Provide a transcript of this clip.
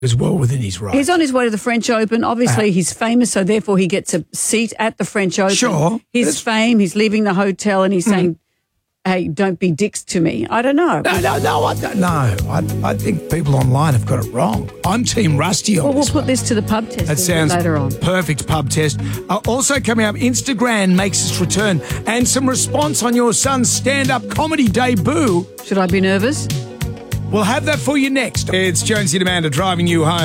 is well within his right. He's on his way to the French Open. Obviously, he's famous, so therefore he gets a seat at the French Open. Sure. His fame, he's leaving the hotel and he's saying, hey, don't be dicks to me. I don't know. I think people online have got it wrong. I'm Team Rusty on Well, we'll this put one. this to the pub test That sounds later on. perfect pub test. Also coming up, Instagram makes its return and some response on your son's stand-up comedy debut. Should I be nervous? We'll have that for you next. It's Jonesy and Amanda driving you home.